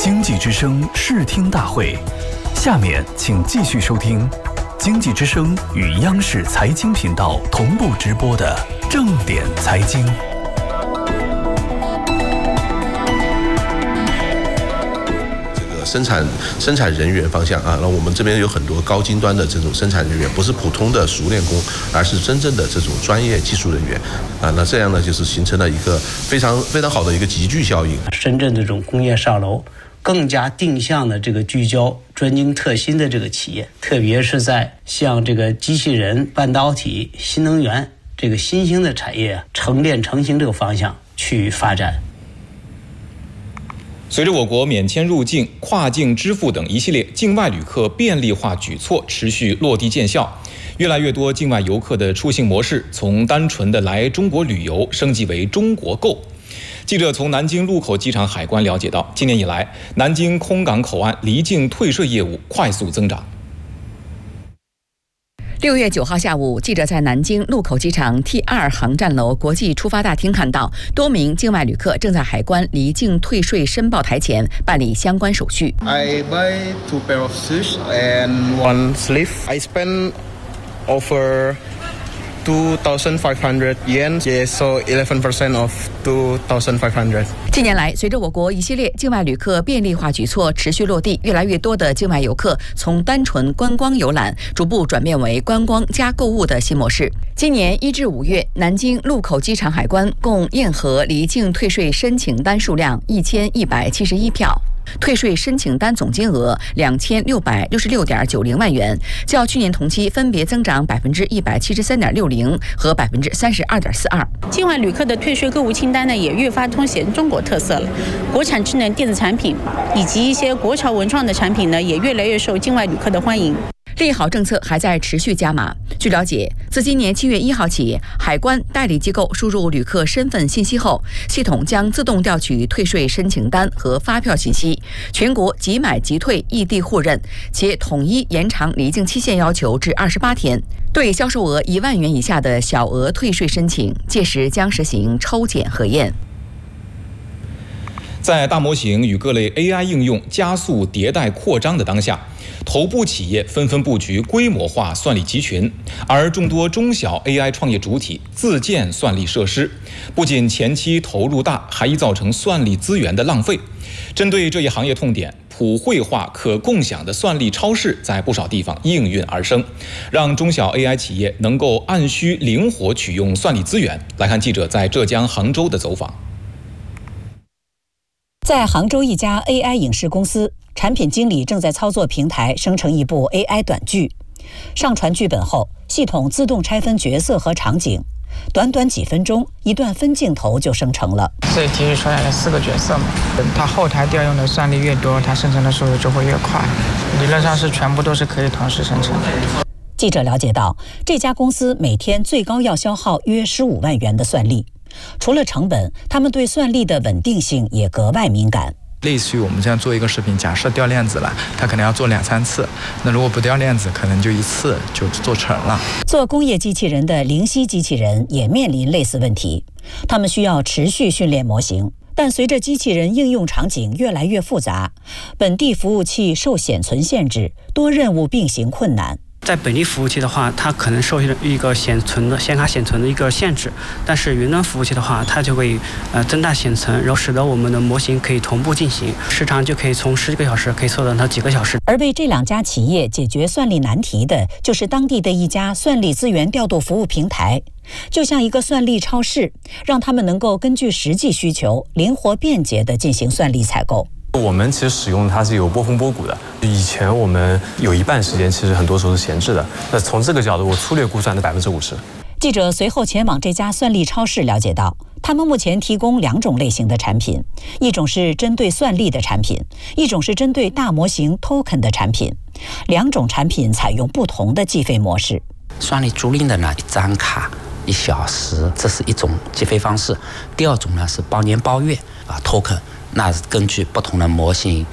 经济之声视听大会，下面请继续收听经济之声与央视财经频道同步直播的正点财经。 生产人员方向啊，那我们这边有很多高精端的这种生产人员，不是普通的熟练工，而是真正的这种专业技术人员啊。那这样呢，就是形成了一个非常好的一个集聚效应。 深圳这种工业上楼更加定向的这个聚焦专精特新的这个企业，特别是在像这个机器人、半导体、新能源这个新兴的产业成链成型这个方向去发展。 随着我国免签入境、跨境支付等一系列境外旅客便利化举措持续落地见效，越来越多境外游客的出行模式从单纯的来中国旅游升级为中国购。记者从南京禄口机场海关了解到，今年以来，南京空港口岸离境退税业务快速增长。 6月9号下午，记者在南京禄口机场 T2 航站楼国际出发大厅看到，多名境外旅客正在海关离境退税申报台前办理相关手续。 I buy 2 pair of shoes and 1 sleeve. I spend over 2,500 yen, so 11% of 2,500. 近年来，随着我国一系列境外旅客便利化举措持续落地，越来越多的境外游客从单纯观光游览逐步转变为观光加购物的新模式。今年1至5月，南京禄口机场海关共验核离境退税申请单数量1171票。退税申请单总金额2666.90万元，较去年同期分别增长173.60%和32.42%。 境外旅客的退税购物清单呢，也越发凸显中国特色了。国产智能电子产品以及一些国潮文创的产品呢，也越来越受境外旅客的欢迎。 利好政策还在持续加码。据了解，自今年7月1号起，海关代理机构输入旅客身份信息后，系统将自动调取退税申请单和发票信息，全国即买即退异地互认，且统一延长离境期限要求至28天。对销售额1万元以下的小额退税申请，届时将实行抽检核验。 在大模型与各类 AI 应用加速迭代扩张的当下，头部企业纷纷布局规模化算力集群，而众多中小 AI 创业主体自建算力设施，不仅前期投入大，还易造成算力资源的浪费。针对这一行业痛点，普惠化可共享的算力超市在不少地方应运而生，让中小 AI 企业能够按需灵活取用算力资源。来看记者在浙江杭州的走访。 在杭州一家 AI 影视公司，产品经理正在操作平台生成一部 AI 短剧。上传剧本后，系统自动拆分角色和场景，短短几分钟，一段分镜头就生成了。 这里提取出来了4个角色嘛，它后台调用的算力越多，它生成的速度就会越快。理论上是全部都是可以同时生成的。 记者了解到，这家公司每天最高要消耗约15万元的算力。除了成本，他们对算力的稳定性也格外敏感。 类似于我们这样做一个视频，假设掉链子了，它可能要做2、3次，那如果不掉链子，可能就1次就做成了。 做工业机器人的灵犀机器人也面临类似问题，他们需要持续训练模型，但随着机器人应用场景越来越复杂，本地服务器受显存限制，多任务并行困难。 在本地服务器的话，它可能受一个显卡显存的一个限制，但是云端服务器的话，它就会增大显存，然后使得我们的模型可以同步进行，时长就可以从10几个小时可以缩短到几个小时。 而为这2家企业解决算力难题的，就是当地的一家算力资源调度服务平台，就像一个算力超市，让他们能够根据实际需求，灵活便捷地进行算力采购。 我们其实使用它是有波峰波谷的，以前我们有一半时间其实很多时候是闲置的，那从这个角度我粗略估算的50%。 记者随后前往这家算力超市了解到，他们目前提供2种类型的产品，一种是针对算力的产品，一种是针对大模型 token 的产品，2种产品采用不同的计费模式。 算力租赁的呢，1张卡1小时，这是一种计费方式。第2种呢是包年包月token。那是根据不同的模型